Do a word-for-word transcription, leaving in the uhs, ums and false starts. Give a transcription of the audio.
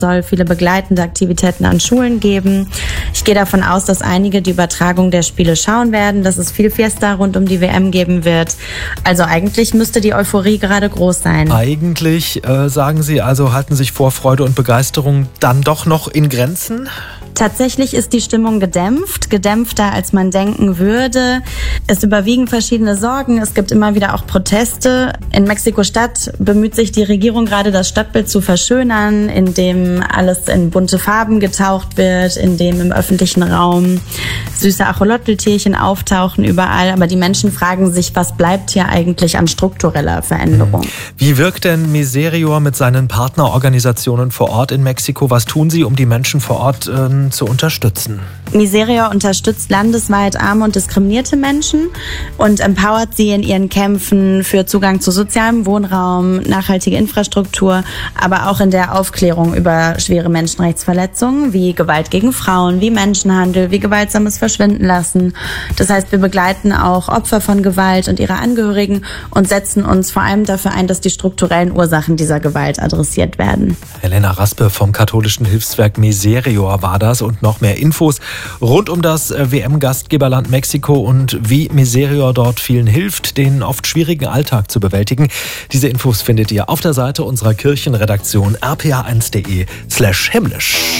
soll viele begleitende Aktivitäten an Schulen geben. Ich gehe davon aus, dass einige die Übertragung der Spiele schauen werden, dass es viel Fiesta rund um die W M geben wird. Also eigentlich müsste die Euphorie gerade groß sein. Eigentlich, äh, sagen Sie, also halten sich Vorfreude und Begeisterung dann doch noch in Grenzen? Tatsächlich ist die Stimmung gedämpft, gedämpfter als man denken würde. Es überwiegen verschiedene Sorgen, es gibt immer wieder auch Proteste. In Mexiko-Stadt bemüht sich die Regierung gerade, das Stadtbild zu verschönern, indem alles in bunte Farben getaucht wird, indem im öffentlichen Raum süße Acholotl-Tierchen auftauchen überall. Aber die Menschen fragen sich, was bleibt hier eigentlich an struktureller Veränderung? Wie wirkt denn Miserior mit seinen Partnerorganisationen vor Ort in Mexiko? Was tun Sie, um die Menschen vor Ort äh, zu unterstützen? Miserior unterstützt landesweit arme und diskriminierte Menschen und empowert sie in ihren Kämpfen für Zugang zu sozialem Wohnraum, nachhaltige Infrastruktur, aber auch in der Aufklärung über schwere Menschenrechtsverletzungen wie Gewalt gegen Frauen, wie Menschenhandel, wie gewaltsames Verschwinden lassen. Das heißt, wir begleiten auch Opfer von Gewalt und ihre Angehörigen und setzen uns vor allem dafür ein, dass die strukturellen Ursachen dieser Gewalt adressiert werden. Helena Raspe vom katholischen Hilfswerk Miserior war das, und noch mehr Infos rund um das W M-Gastgeberland Mexiko und wie Miserior dort vielen hilft, den oft schwierigen Alltag zu bewältigen. Diese Infos findet ihr auf der Seite unserer Kirchenredaktion r p a eins punkt de slash himmlisch.